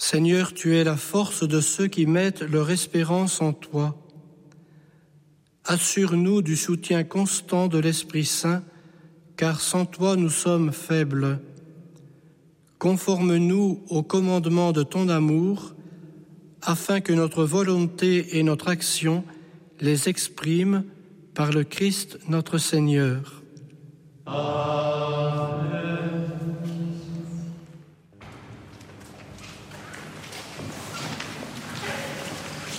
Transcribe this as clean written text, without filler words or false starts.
Seigneur, tu es la force de ceux qui mettent leur espérance en toi. Assure-nous du soutien constant de l'Esprit Saint, car sans toi nous sommes faibles. Conforme-nous au commandement de ton amour, afin que notre volonté et notre action les expriment par le Christ notre Seigneur. Amen.